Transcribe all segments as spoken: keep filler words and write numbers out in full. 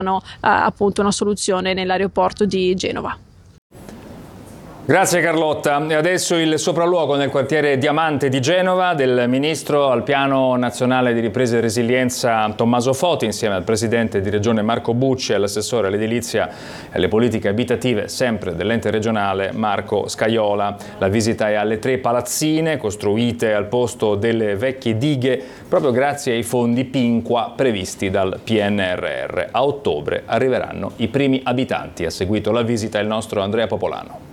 appunto una soluzione nell'aeroporto di Genova. Grazie Carlotta. E adesso il sopralluogo nel quartiere Diamante di Genova del ministro al Piano Nazionale di Ripresa e Resilienza Tommaso Foti, insieme al presidente di Regione Marco Bucci e all'assessore all'edilizia e alle politiche abitative, sempre dell'ente regionale, Marco Scaiola. La visita è alle tre palazzine costruite al posto delle vecchie dighe proprio grazie ai fondi Pinqua previsti dal P N R R. A ottobre arriveranno i primi abitanti. Ha seguito la visita il nostro Andrea Popolano.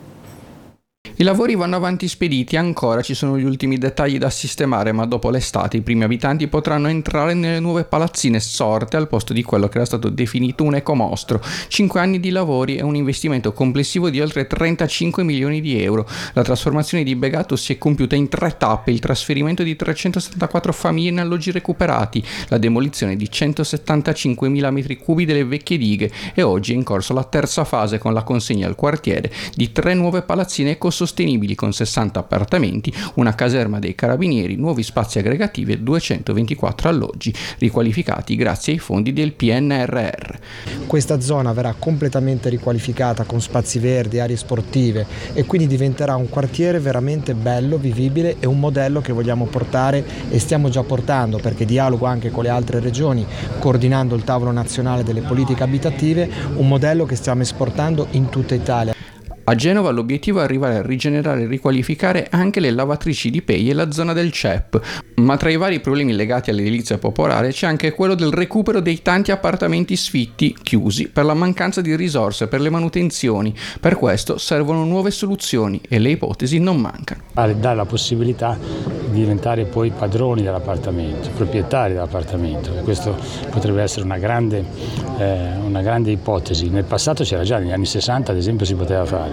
I lavori vanno avanti spediti, ancora ci sono gli ultimi dettagli da sistemare, ma dopo l'estate i primi abitanti potranno entrare nelle nuove palazzine sorte al posto di quello che era stato definito un ecomostro. Cinque anni di lavori e un investimento complessivo di oltre trentacinque milioni di euro. La trasformazione di Begato si è compiuta in tre tappe: il trasferimento di trecentosettantaquattro famiglie in alloggi recuperati, la demolizione di centosettantacinquemila metri cubi delle vecchie dighe e oggi è in corso la terza fase con la consegna al quartiere di tre nuove palazzine ecosostenibili con sessanta appartamenti, una caserma dei carabinieri, nuovi spazi aggregativi e duecentoventiquattro alloggi riqualificati grazie ai fondi del P N R R. Questa zona verrà completamente riqualificata con spazi verdi, aree sportive e quindi diventerà un quartiere veramente bello, vivibile e un modello che vogliamo portare e stiamo già portando, perché dialogo anche con le altre regioni, coordinando il tavolo nazionale delle politiche abitative, un modello che stiamo esportando in tutta Italia. A Genova l'obiettivo è arrivare a rigenerare e riqualificare anche le lavatrici di Pei e la zona del C E P, ma tra i vari problemi legati all'edilizia popolare c'è anche quello del recupero dei tanti appartamenti sfitti chiusi per la mancanza di risorse per le manutenzioni. Per questo servono nuove soluzioni e le ipotesi non mancano. Dare la possibilità di diventare poi padroni dell'appartamento, proprietari dell'appartamento. Questo potrebbe essere una grande, eh, una grande ipotesi. Nel passato c'era già, negli anni sessanta ad esempio si poteva fare.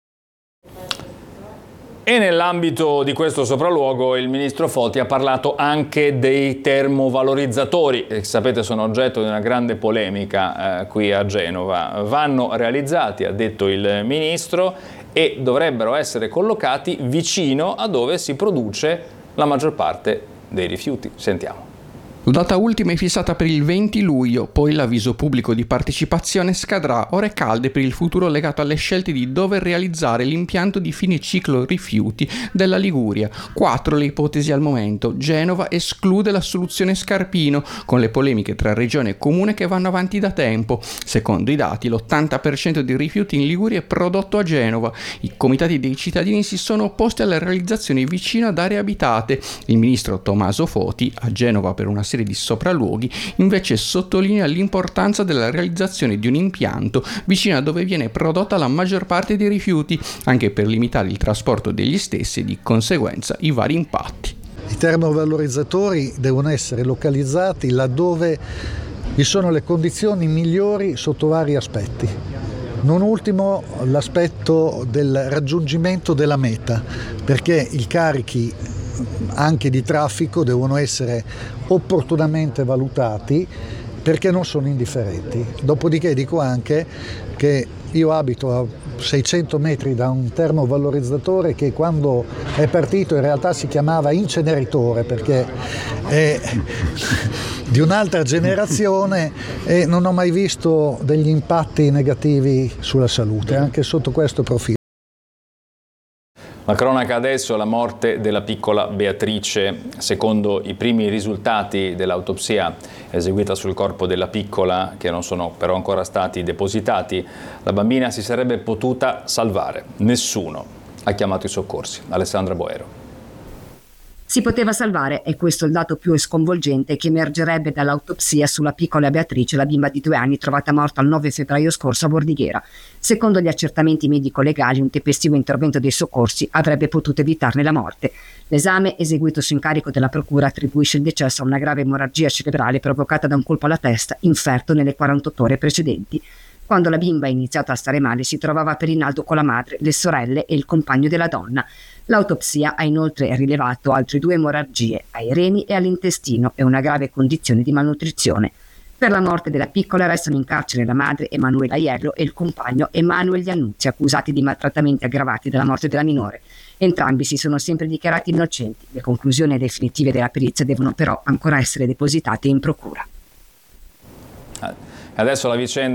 E nell'ambito di questo sopralluogo il ministro Foti ha parlato anche dei termovalorizzatori, che sapete sono oggetto di una grande polemica eh, qui a Genova. Vanno realizzati, ha detto il ministro, e dovrebbero essere collocati vicino a dove si produce la maggior parte dei rifiuti. Sentiamo. La data ultima è fissata per il venti luglio, poi l'avviso pubblico di partecipazione scadrà. Ore calde per il futuro legato alle scelte di dove realizzare l'impianto di fine ciclo rifiuti della Liguria. Quattro le ipotesi al momento. Genova esclude la soluzione Scarpino, con le polemiche tra regione e comune che vanno avanti da tempo. Secondo i dati, l'ottanta per cento dei rifiuti in Liguria è prodotto a Genova. I comitati dei cittadini si sono opposti alla realizzazione vicino ad aree abitate. Il ministro Tommaso Foti, a Genova per una serie di sopralluoghi, invece sottolinea l'importanza della realizzazione di un impianto vicino a dove viene prodotta la maggior parte dei rifiuti, anche per limitare il trasporto degli stessi e di conseguenza i vari impatti. I termovalorizzatori devono essere localizzati laddove vi sono le condizioni migliori sotto vari aspetti. Non ultimo l'aspetto del raggiungimento della meta, perché i carichi anche di traffico devono essere opportunamente valutati, perché non sono indifferenti. Dopodiché dico anche che io abito a seicento metri da un termovalorizzatore che quando è partito in realtà si chiamava inceneritore, perché è di un'altra generazione e non ho mai visto degli impatti negativi sulla salute, anche sotto questo profilo. La cronaca adesso, la morte della piccola Beatrice. Secondo i primi risultati dell'autopsia eseguita sul corpo della piccola, che non sono però ancora stati depositati, la bambina si sarebbe potuta salvare. Nessuno ha chiamato i soccorsi. Alessandra Boero. Si poteva salvare, e questo è il dato più sconvolgente che emergerebbe dall'autopsia sulla piccola Beatrice, la bimba di due anni trovata morta il nove febbraio scorso a Bordighera. Secondo gli accertamenti medico-legali, un tempestivo intervento dei soccorsi avrebbe potuto evitarne la morte. L'esame, eseguito su incarico della procura, attribuisce il decesso a una grave emorragia cerebrale provocata da un colpo alla testa inferto nelle quarantotto ore precedenti. Quando la bimba ha iniziato a stare male si trovava per Rinaldo con la madre, le sorelle e il compagno della donna. L'autopsia ha inoltre rilevato altre due emorragie ai reni e all'intestino e una grave condizione di malnutrizione. Per la morte della piccola restano in carcere la madre Emanuela Iello e il compagno Emanuele Iannuzzi, accusati di maltrattamenti aggravati dalla morte della minore. Entrambi si sono sempre dichiarati innocenti. Le conclusioni definitive della perizia devono però ancora essere depositate in procura. Adesso la vicenda